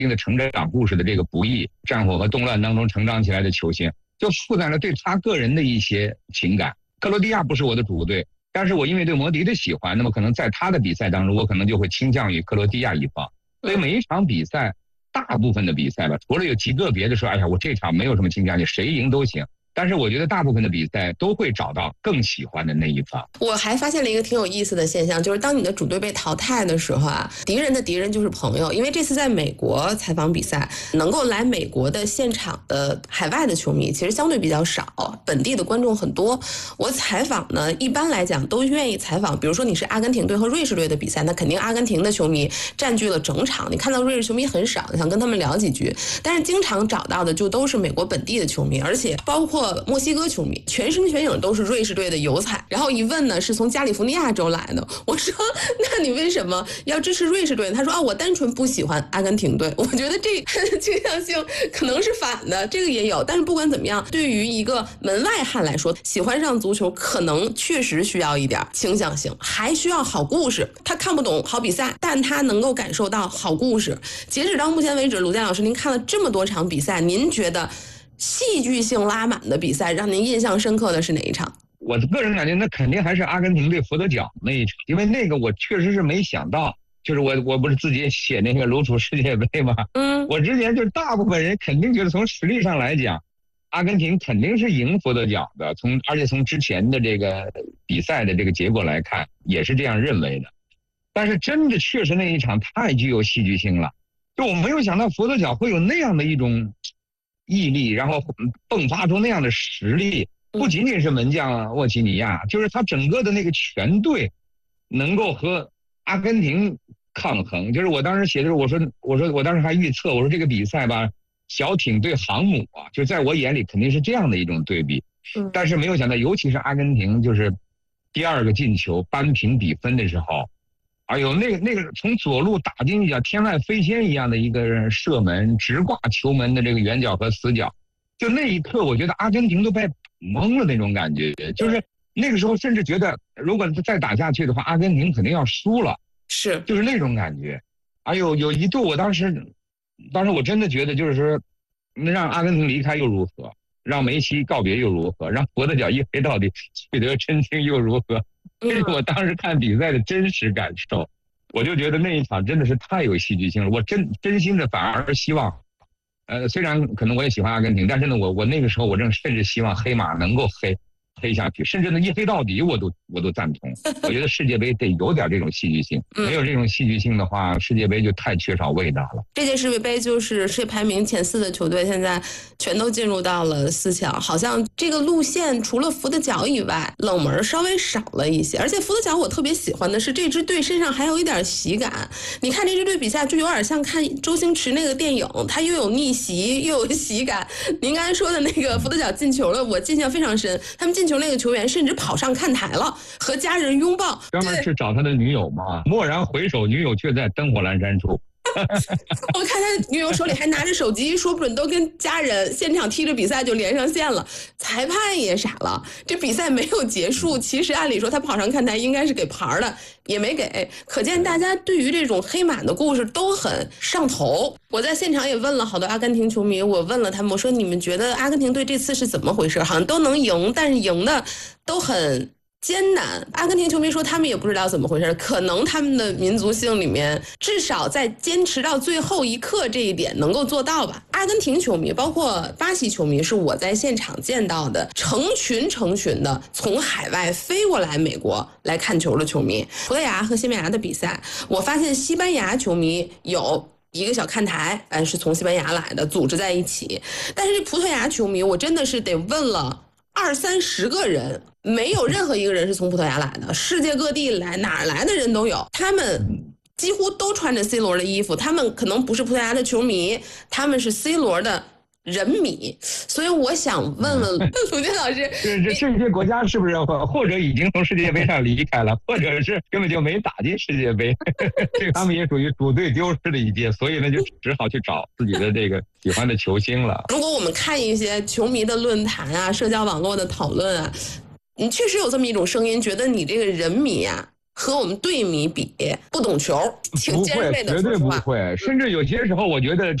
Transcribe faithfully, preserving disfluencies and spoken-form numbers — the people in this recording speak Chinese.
丁的成长故事的这个不易，战火和动乱当中成长起来的球星，就负载了对他个人的一些情感。克罗地亚不是我的主队，但是我因为对摩迪的喜欢，那么可能在他的比赛当中，我可能就会倾向于克罗地亚一方。所以每一场比赛，大部分的比赛吧，除了有极个别的说，哎呀，我这场没有什么倾向性，谁赢都行。但是我觉得大部分的比赛都会找到更喜欢的那一方。 我还发现了一个挺有意思的现象，就是当你的主队被淘汰的时候啊，敌人的敌人就是朋友。因为这次在美国采访比赛，能够来美国的现场的海外的球迷其实相对比较少，本地的观众很多。我采访呢，一般来讲都愿意采访，比如说你是阿根廷队和瑞士队的比赛，那肯定阿根廷的球迷占据了整场，你看到瑞士球迷很少，想跟他们聊几句。但是经常找到的就都是美国本地的球迷，而且包括墨西哥球迷，全身全影都是瑞士队的油彩。然后一问呢，是从加利福尼亚州来的。我说，那你为什么要支持瑞士队？他说啊，我单纯不喜欢阿根廷队。我觉得这倾向性可能是反的，这个也有。但是不管怎么样，对于一个门外汉来说，喜欢上足球可能确实需要一点倾向性，还需要好故事。他看不懂好比赛，但他能够感受到好故事。截止到目前为止，卢健老师，您看了这么多场比赛，您觉得戏剧性拉满的比赛让您印象深刻的是哪一场？ 我个人感觉那肯定还是阿根廷对佛得角那一场，因为那个我确实是没想到，就是我我不是自己写那个卢楚世界杯吗？嗯，我之前就是大部分人肯定觉得从实力上来讲，阿根廷肯定是赢佛得角的，从而且从之前的这个比赛的这个结果来看，也是这样认为的。但是真的确实那一场太具有戏剧性了，就我没有想到佛得角会有那样的一种毅力，然后迸发出那样的实力，不仅仅是门将沃奇尼亚，就是他整个的那个全队能够和阿根廷抗衡。就是我当时写的时候，我说我说我当时还预测，我说这个比赛吧，小艇对航母啊，就在我眼里肯定是这样的一种对比。但是没有想到，尤其是阿根廷就是第二个进球扳平比分的时候，哎呦，那个那个从左路打进去，天外飞仙一样的一个射门，直挂球门的这个远角和死角，就那一刻，我觉得阿根廷都被懵了那种感觉，就是那个时候甚至觉得，如果再打下去的话，阿根廷肯定要输了， 是， 就是那种感觉。哎呦，有一度我当时，当时我真的觉得，就是说，让阿根廷离开又如何，让梅西告别又如何，让佛得角一飞到底取得真经又如何？这是我当时看比赛的真实感受，我就觉得那一场真的是太有戏剧性了。我真真心的反而希望，呃，虽然可能我也喜欢阿根廷，但是呢，我我那个时候我正甚至希望黑马能够黑黑下去，甚至呢一黑到底我都我都赞同。我觉得世界杯得有点这种戏剧性，没有这种戏剧性的话，世界杯就太缺少味道了。 这届世界杯就是世界排名前四的球队现在全都进入到了四强，好像这个路线除了佛得角以外，冷门稍微少了一些。而且佛得角我特别喜欢的是这支队身上还有一点喜感，你看这支队比赛就有点像看周星驰那个电影，它又有逆袭又有喜感。您刚才说的那个佛得角进球了，我印象非常深，他们进球那个球员甚至跑上看台了，和家人拥抱， 专门是找他的女友嘛，蓦然回首，女友却在灯火阑珊处。 我看他女友手里还拿着手机，说不准都跟家人现场踢着比赛就连上线了。裁判也傻了，这比赛没有结束，其实按理说他跑上看台应该是给牌的，也没给。可见大家对于这种黑马的故事都很上头。我在现场也问了好多阿根廷球迷，我问了他们，我说你们觉得阿根廷队这次是怎么回事？好像都能赢，但是赢的都很艰难。阿根廷球迷说他们也不知道怎么回事，可能他们的民族性里面至少在坚持到最后一刻这一点能够做到吧。阿根廷球迷包括巴西球迷是我在现场见到的成群成群的从海外飞过来美国来看球的球迷。葡萄牙和西班牙的比赛，我发现西班牙球迷有一个小看台，哎，是从西班牙来的，组织在一起。但是葡萄牙球迷我真的是得问了二三十个人，没有任何一个人是从葡萄牙来的，世界各地来哪儿来的人都有，他们几乎都穿着 C 罗的衣服，他们可能不是葡萄牙的球迷，他们是 C 罗的人迷。所以我想问问卢健老师， 这这这些国家是不是或者已经从世界杯上离开了，或者是根本就没打进世界杯？这个他们也属于主队丢失的一届，所以呢就只好去找自己的这个喜欢的球星了。 如果我们看一些球迷的论坛啊、社交网络的讨论啊，你确实有这么一种声音，觉得你这个人迷啊和我们队迷比不懂球，挺尖锐的， 绝对不会，甚至有些时候我觉得。